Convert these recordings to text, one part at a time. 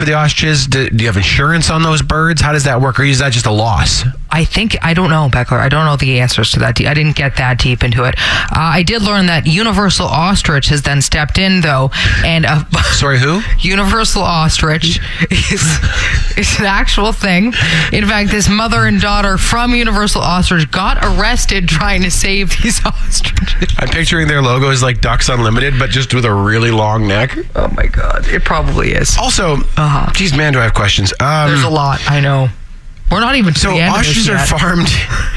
the ostriches? Do you have insurance on those birds? How does that work? Or is that just a loss? I don't know, Beckler. I don't know the answers to that. I didn't get that deep into it. I did learn that Universal Ostrich has then stepped in, though. And Sorry, who? Universal Ostrich is an actual thing. In fact, this mother and daughter from Universal Ostrich got arrested trying to save these ostriches. I'm picturing their logo as like Ducks Unlimited, but just with a really long neck. Oh my God. It probably is. Also, geez, man, do I have questions? There's a lot, I know. We're not even to the end of this ostriches yet. are farmed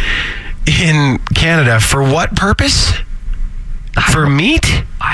in Canada for what purpose? For meat?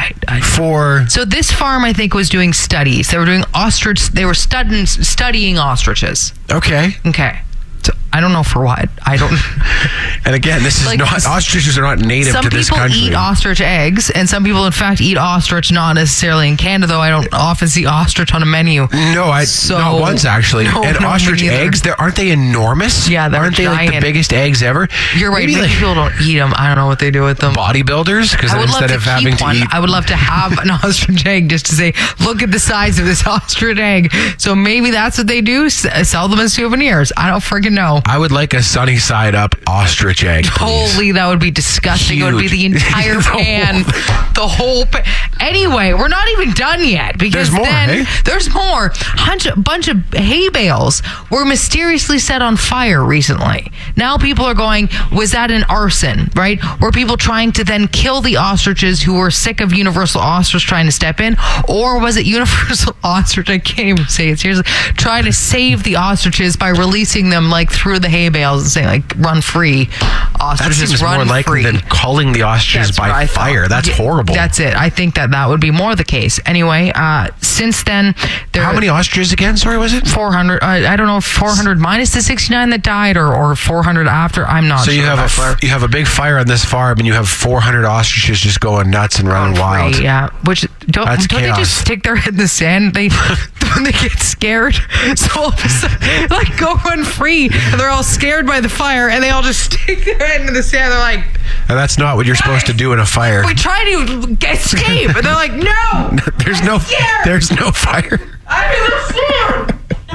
So this farm, I think, was doing studies. They were doing ostrich. They were studying ostriches. Okay. So I don't know for what. I don't. And again, this is not, ostriches are not native to this country. Some people eat ostrich eggs, and some people, in fact, eat ostrich, not necessarily in Canada, though I don't often see ostrich on a menu. No, not once, actually. And ostrich eggs, aren't they enormous? Yeah, they're Aren't they giant. like the biggest eggs ever? You're right. Maybe people don't eat them. I don't know what they do with them. Bodybuilders? Because instead of having to eat... I would love to have an ostrich egg just to say, look at the size of this ostrich egg. So maybe that's what they do, sell them as souvenirs. I don't freaking know. I would like a sunny side up ostrich egg, please. Holy, that would be disgusting. Huge. It would be the entire pan. The whole pan. Anyway, we're not even done yet. Because there's more, There's more. A bunch of hay bales were mysteriously set on fire recently. Now people are going, was that an arson, right? Were people trying to then kill the ostriches who were sick of Universal Ostrich trying to step in? Or was it Universal Ostrich, I can't even say it seriously, trying to save the ostriches by releasing them like through the hay bales and saying like, run free, ostriches, that seems run more likely free. than culling the ostriches by fire. That's horrible. That's it. I think that would be more the case. Anyway, since then... How many ostriches again? Sorry, was it? 400. I don't know if 400 minus the 69 that died or 400 after. I'm not sure. So you have a big fire on this farm and you have 400 ostriches just going nuts and running wild. Yeah, which don't they just stick their head in the sand? When they get scared, so all of a sudden, like, go run free, and they're all scared by the fire, and they all just stick their head into the sand. They're like, and that's not what you're supposed to do in a fire. We try to escape, and they're like, no, there's no fire. I'm scared.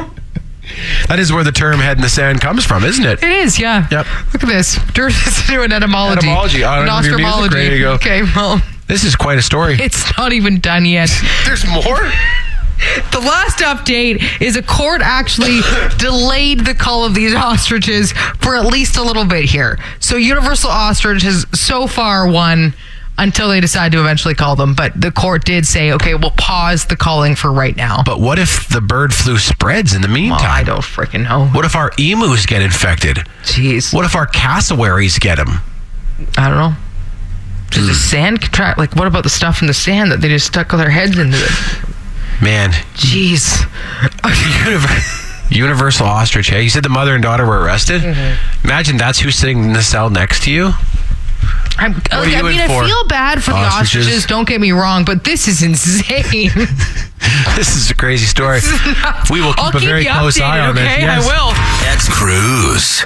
That is where the term head in the sand comes from, isn't it? It is, yeah. Yep. Look at this. Let's do an etymology. An ostromology. There you go. Okay, well. This is quite a story. It's not even done yet. There's more? The last update is a court actually delayed the cull of these ostriches for at least a little bit here. So Universal Ostrich has so far won until they decide to eventually cull them. But the court did say, okay, we'll pause the culling for right now. But what if the bird flu spreads in the meantime? Well, I don't freaking know. What if our emus get infected? Jeez. What if our cassowaries get them? I don't know. Does the sand contract? Like, what about the stuff in the sand that they just stuck their heads into? Man. Jeez. Universal Ostrich, hey? You said the mother and daughter were arrested? Mm-hmm. Imagine that's who's sitting in the cell next to you. I feel bad for the ostriches, don't get me wrong, but this is insane. This is a crazy story. We will keep a very close eye on this. Yes. I will. X Cruise.